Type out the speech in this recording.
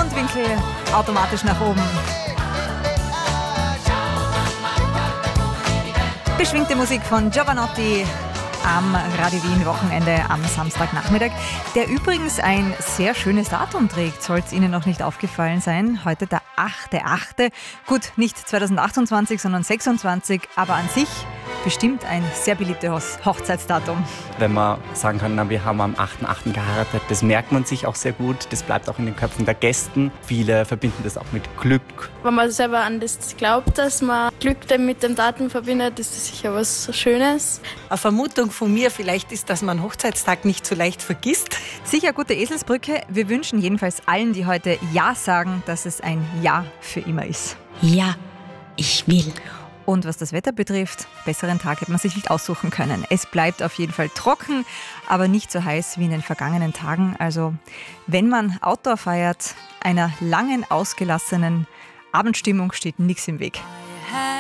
Mundwinkel automatisch nach oben. Beschwingte Musik von Giovanotti am Radio Wien Wochenende am Samstagnachmittag, der übrigens ein sehr schönes Datum trägt, soll es Ihnen noch nicht aufgefallen sein. Heute der 8.8. Gut, nicht 2028, sondern 26, aber an sich bestimmt ein sehr beliebtes Hochzeitsdatum. Wenn man sagen kann, na, wir haben am 8.8. geheiratet, das merkt man sich auch sehr gut, das bleibt auch in den Köpfen der Gästen. Viele verbinden das auch mit Glück. Wenn man selber an das glaubt, dass man Glück mit dem Datum verbindet, ist das sicher was Schönes. Eine Vermutung von mir vielleicht ist, dass man einen Hochzeitstag nicht so leicht vergisst. Sicher gute Eselsbrücke. Wir wünschen jedenfalls allen, die heute Ja sagen, dass es ein Ja für immer ist. Ja, ich will. Und was das Wetter betrifft, besseren Tag hätte man sich nicht aussuchen können. Es bleibt auf jeden Fall trocken, aber nicht so heiß wie in den vergangenen Tagen. Also wenn man Outdoor feiert, einer langen, ausgelassenen Abendstimmung steht nichts im Weg.